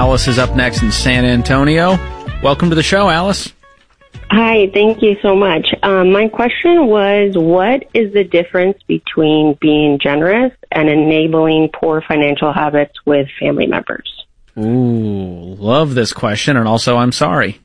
Alice is up next in San Antonio. Welcome to the show, Alice. Hi, thank you so much. My question was, what is the difference between being generous and enabling poor financial habits with family members? Ooh, love this question, and also I'm sorry.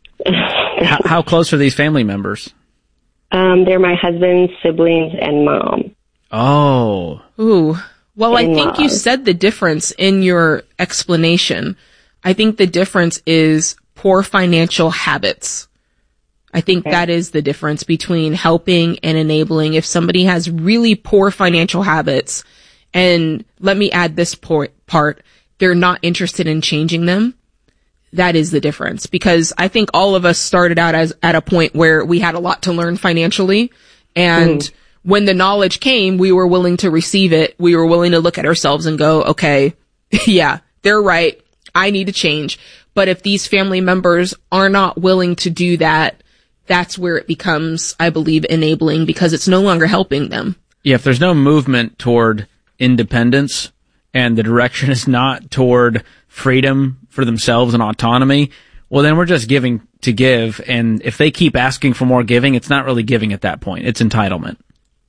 How close are these family members? They're my husband's siblings and mom. Oh. Ooh. Well, I think In-laws. you said the difference in your explanation. I think the difference is poor financial habits. I think that is the difference between helping and enabling. If somebody has really poor financial habits, and let me add this part, they're not interested in changing them, that is the difference. Because I think all of us started out at a point where we had a lot to learn financially, and when the knowledge came, we were willing to receive it. We were willing to look at ourselves and go, okay, yeah, they're right. I need to change. But if these family members are not willing to do that, that's where it becomes, I believe, enabling, because it's no longer helping them. Yeah, if there's no movement toward independence and the direction is not toward freedom for themselves and autonomy, well, then we're just giving to give. And if they keep asking for more giving, it's not really giving at that point. It's entitlement.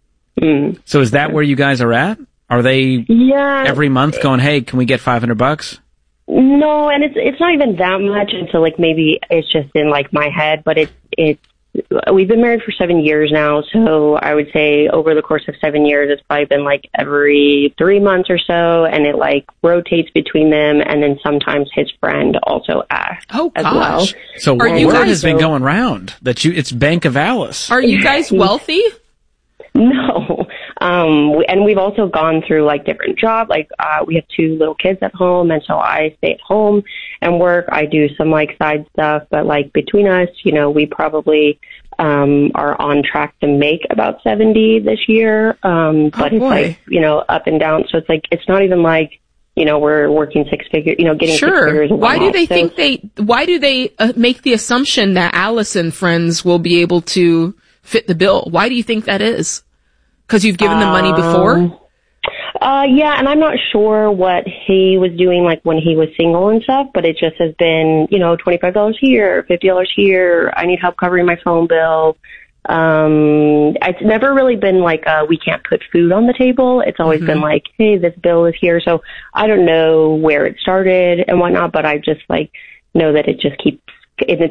So is that where you guys are at? Are they every month going, hey, can we get $500? No, and it's not even that much until like maybe it's just in like my head, but it's we've been married for 7 years now, so I would say over the course of 7 years it's probably been like every 3 months or so, and it like rotates between them, and then sometimes his friend also asks as well. So word has been going round that it's Bank of Alice. Are you guys wealthy? No. And we've also gone through like different jobs. Like, we have 2 little kids at home, and so I stay at home and work. I do some like side stuff, but like between us, you know, we probably, are on track to make about 70 this year. But it's like, you know, up and down. So it's like, it's not even like, you know, we're working 6 figures, you know, getting 6 figures. Why do they make the assumption that Alice and friends will be able to fit the bill? Why do you think that is? Because you've given them money before? Yeah, and I'm not sure what he was doing like when he was single and stuff, but it just has been, you know, $25 here, $50 here. I need help covering my phone bill. It's never really been like, we can't put food on the table. It's always been like, hey, this bill is here. So I don't know where it started and whatnot, but I just like know that it just keeps,